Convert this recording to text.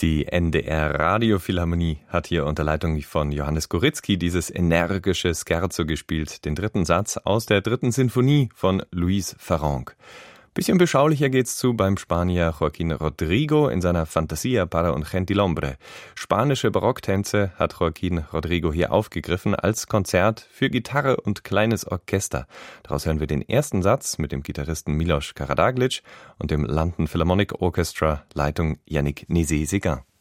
Die NDR Radiophilharmonie hat hier unter Leitung von Johannes Goritzky dieses energische Scherzo gespielt, den dritten Satz aus der 3. Sinfonie von Luis Farrenc. Bisschen beschaulicher geht's zu beim Spanier Joaquín Rodrigo in seiner Fantasía para un gentilhombre. Spanische Barocktänze hat Joaquín Rodrigo hier aufgegriffen als Konzert für Gitarre und kleines Orchester. Daraus hören wir den ersten Satz mit dem Gitarristen Milos Karađagić und dem London Philharmonic Orchestra, Leitung Yannick Nézet-Séguin.